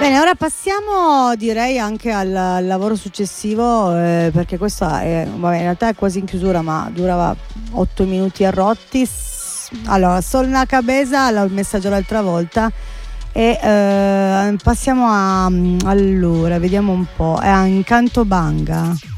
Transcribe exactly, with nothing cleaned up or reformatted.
Bene, ora passiamo direi anche al, al lavoro successivo, eh, perché questo è, vabbè, in realtà è quasi in chiusura, ma durava otto minuti a rotti. Allora, Solna Cabeza l'ho messaggio l'altra volta e eh, passiamo a allora, vediamo un po', è a Incanto Banga.